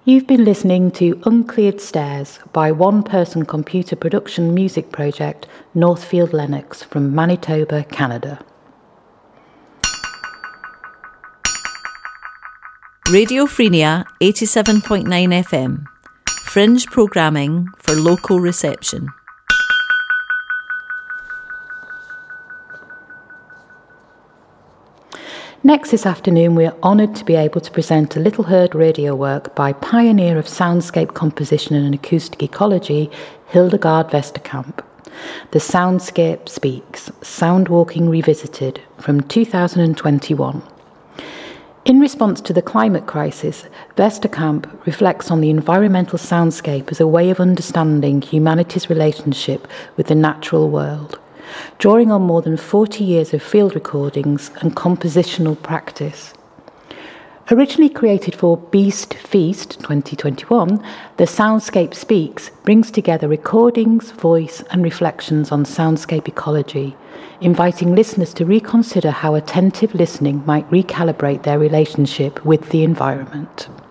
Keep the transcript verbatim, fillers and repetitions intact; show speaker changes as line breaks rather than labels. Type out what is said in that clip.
You've been listening to Uncleared Stairs by one-person computer production music project Northfield Lennox from Manitoba, Canada.
Radio Freenia eighty-seven point nine F M. Fringe programming for local reception.
Next this afternoon, we are honoured to be able to present a little heard radio work by pioneer of soundscape composition and acoustic ecology, Hildegard Vesterkamp. The Soundscape Speaks, Soundwalking Revisited, from two thousand twenty-one. In response to the climate crisis, Vesterkamp reflects on the environmental soundscape as a way of understanding humanity's relationship with the natural world, drawing on more than forty years of field recordings and compositional practice. Originally created for Beast Feast twenty twenty-one, The Soundscape Speaks brings together recordings, voice and reflections on soundscape ecology, inviting listeners to reconsider how attentive listening might recalibrate their relationship with the environment.